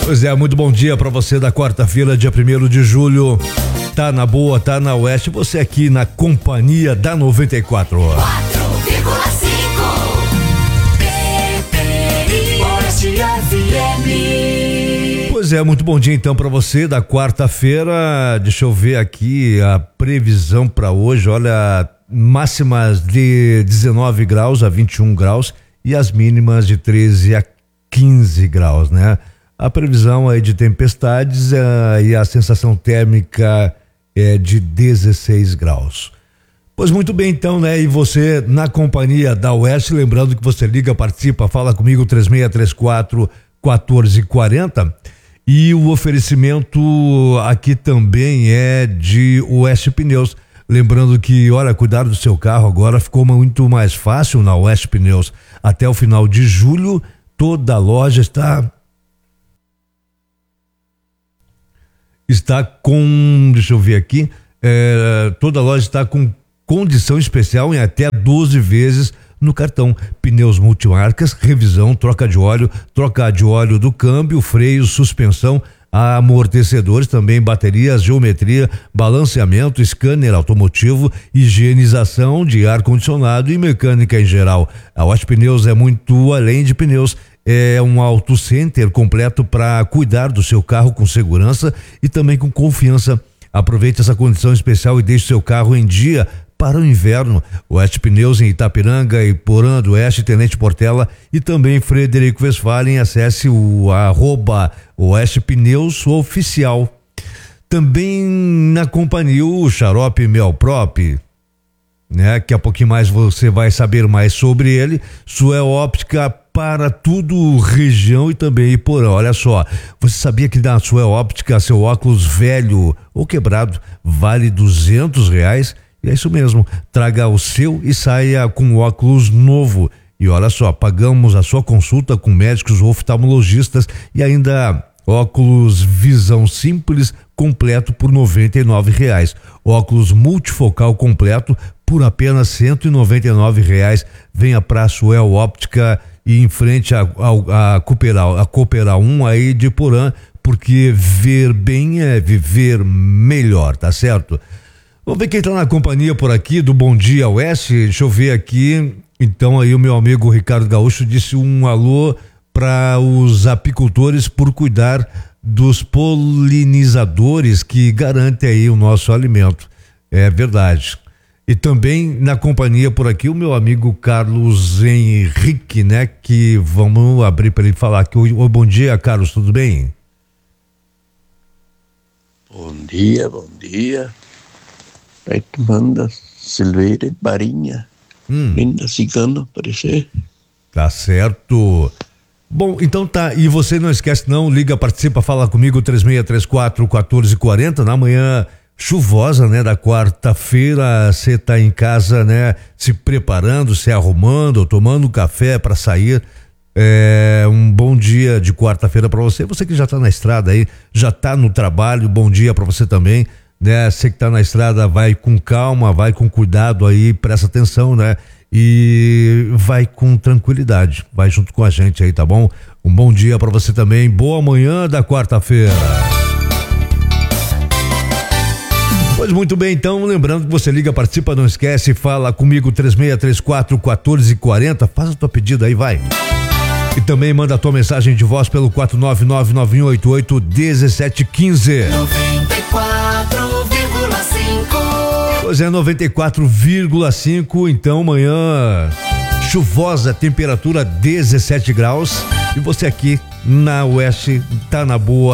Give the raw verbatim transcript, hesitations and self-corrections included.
Pois é, muito bom dia para você da quarta-feira, dia primeiro de julho. Tá na boa, tá na oeste, você aqui na companhia da noventa e quatro. quatro vírgula cinco Oeste F M. Pois é, muito bom dia então para você da quarta-feira. Deixa eu ver aqui a previsão para hoje. Olha, máximas de dezenove graus a vinte e um graus e as mínimas de treze a quinze graus, né? A previsão aí de tempestades uh, e a sensação térmica é de dezesseis graus. Pois muito bem então, né? E você na companhia da Oeste, lembrando que você liga, participa, fala comigo três seis três quatro, um quatro quatro zero. E o oferecimento aqui também é de Oeste Pneus. Lembrando que, olha, cuidar do seu carro agora ficou muito mais fácil na Oeste Pneus. Até o final de julho, toda a loja está está com, deixa eu ver aqui, é, toda a loja está com condição especial em até doze vezes no cartão. Pneus multimarcas, revisão, troca de óleo, troca de óleo do câmbio, freio, suspensão, amortecedores, também baterias, geometria, balanceamento, scanner automotivo, higienização de ar-condicionado e mecânica em geral. A Oeste Pneus é muito além de pneus. É um auto center completo para cuidar do seu carro com segurança e também com confiança. Aproveite essa condição especial e deixe seu carro em dia para o inverno. Oeste Pneus em Itapiranga, Iporã do Oeste, Tenente Portela e também Frederico Westphalen. Acesse o arroba Oeste Pneus Oficial. Também na companhia o Xarope Melprop, né? Que a pouquinho mais você vai saber mais sobre ele. Sua óptica para tudo região e também Iporã. Olha só, você sabia que na sua óptica seu óculos velho ou quebrado vale duzentos reais? E é isso mesmo, traga o seu e saia com óculos novo. E olha só, pagamos a sua consulta com médicos ou oftalmologistas e ainda óculos visão simples completo por noventa e nove reais. Óculos multifocal completo por apenas cento e noventa e nove reais. Venha pra Suel Óptica e em frente a, a, a Cooperal, a Cooperal um aí de Porã, porque ver bem é viver melhor, tá certo? Vamos ver quem tá na companhia por aqui do Bom Dia Oeste. Deixa eu ver aqui. Então aí o meu amigo Ricardo Gaúcho disse um alô para os apicultores por cuidar dos polinizadores que garantem aí o nosso alimento. É verdade. E também na companhia por aqui o meu amigo Carlos Henrique, né? Que vamos abrir para ele falar aqui. Oi, bom dia, Carlos, tudo bem? Bom dia, bom dia. Aí tu manda Silveira e Barinha. Hum. Linda cigana, parecer. Tá certo. Bom, então tá, e você não esquece não, liga, participa, fala comigo três seis três quatro, um quatro quatro zero. Na manhã chuvosa, né, da quarta-feira, você tá em casa, né, se preparando, se arrumando, tomando café para sair. É um bom dia de quarta-feira para você. Você que já tá na estrada aí, já tá no trabalho, bom dia para você também, né? Você que tá na estrada, vai com calma, vai com cuidado aí, presta atenção, né? E vai com tranquilidade, vai junto com a gente aí, tá bom? Um bom dia para você também, boa manhã da quarta-feira. Pois muito bem, então, lembrando que você liga, participa, não esquece, fala comigo três seis três quatro, um quatro quatro zero, faz a tua pedida aí, vai. E também manda a tua mensagem de voz pelo quatro nove nove nove um oito oito um sete um cinco. noventa e quatro vírgula cinco Pois é, noventa e quatro vírgula cinco, então manhã chuvosa, temperatura dezessete graus. E você aqui na Oeste tá na boa.